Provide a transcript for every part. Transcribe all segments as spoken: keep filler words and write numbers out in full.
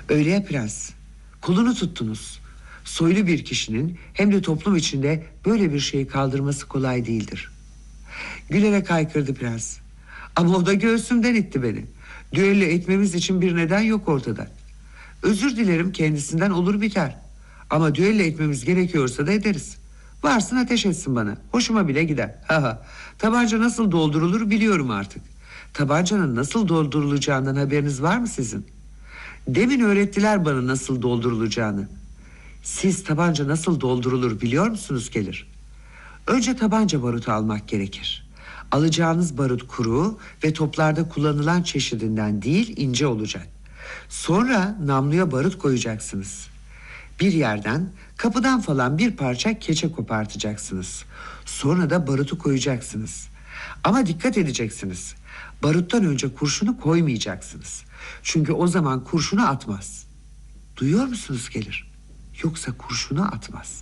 Öyle ya prens. Kulunu tuttunuz. Soylu bir kişinin hem de toplum içinde böyle bir şeyi kaldırması kolay değildir. Gülerek haykırdı prens. Ama o da göğsümden itti beni. Düello etmemiz için bir neden yok ortada. Özür dilerim kendisinden, olur biter. Ama düello etmemiz gerekiyorsa da ederiz. Varsın ateş etsin bana. Hoşuma bile gider. Tabanca nasıl doldurulur biliyorum artık. Tabancanın nasıl doldurulacağından haberiniz var mı sizin? Demin öğrettiler bana nasıl doldurulacağını. Siz tabanca nasıl doldurulur biliyor musunuz Kelir? Önce tabanca barutu almak gerekir. Alacağınız barut kuru ve toplarda kullanılan çeşidinden değil, ince olacak. Sonra namluya barut koyacaksınız. Bir yerden, kapıdan falan bir parça keçe kopartacaksınız. Sonra da barutu koyacaksınız. Ama dikkat edeceksiniz. Baruttan önce kurşunu koymayacaksınız. Çünkü o zaman kurşunu atmaz. Duyuyor musunuz Kelir? Yoksa kurşunu atmaz.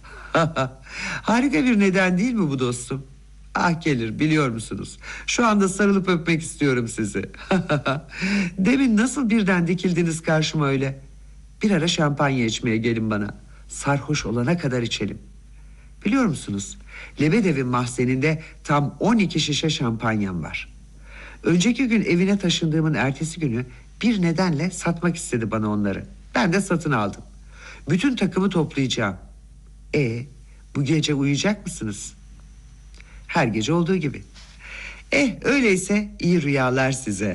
Harika bir neden değil mi bu dostum? Ah Kelir, biliyor musunuz? Şu anda sarılıp öpmek istiyorum sizi. Demin nasıl birden dikildiniz karşıma öyle? Bir ara şampanya içmeye gelin bana. Sarhoş olana kadar içelim. Biliyor musunuz? Lebedev'in mahzeninde tam on iki şişe şampanyam var. Önceki gün evine taşındığımın ertesi günü bir nedenle satmak istedi bana onları. Ben de satın aldım. Bütün takımı toplayacağım. E, bu gece uyuyacak mısınız? Her gece olduğu gibi. Eh, öyleyse iyi rüyalar size.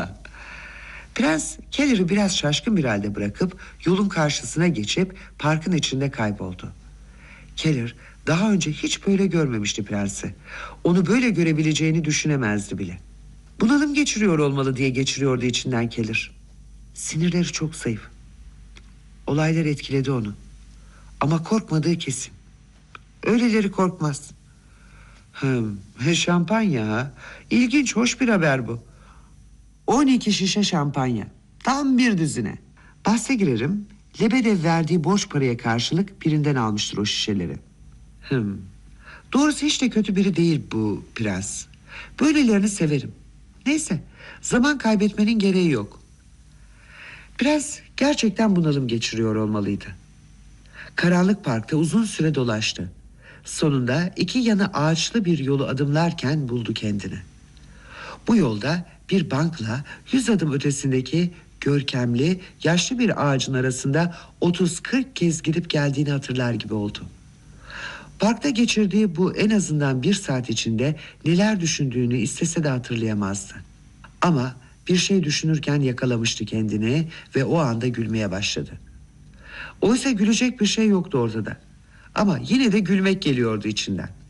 Prens Keller'i biraz şaşkın bir halde bırakıp yolun karşısına geçip parkın içinde kayboldu. Keller daha önce hiç böyle görmemişti prensi. Onu böyle görebileceğini düşünemezdi bile. Bunalım geçiriyor olmalı diye geçiriyordu içinden Keller. Sinirleri çok zayıf. Olaylar etkiledi onu. Ama korkmadığı kesin. Öyleleri korkmaz. Hım, şampanya ha. İlginç, hoş bir haber bu. on iki şişe şampanya. Tam bir düzine. Bahse girerim, Lebedev verdiği borç paraya karşılık birinden almıştır o şişeleri. Hım. Doğrusu hiç de kötü biri değil bu prens. Böylelerini severim. Neyse, zaman kaybetmenin gereği yok. Prens gerçekten bunalım geçiriyor olmalıydı. Karanlık parkta uzun süre dolaştı. Sonunda iki yanı ağaçlı bir yolu adımlarken buldu kendini. Bu yolda bir bankla yüz adım ötesindeki görkemli yaşlı bir ağacın arasında otuz kırk kez gidip geldiğini hatırlar gibi oldu. Parkta geçirdiği bu en azından bir saat içinde neler düşündüğünü istese de hatırlayamazdı. Ama bir şey düşünürken yakalamıştı kendini ve o anda gülmeye başladı. Oysa gülecek bir şey yoktu ortada. Ama yine de gülmek geliyordu içinden.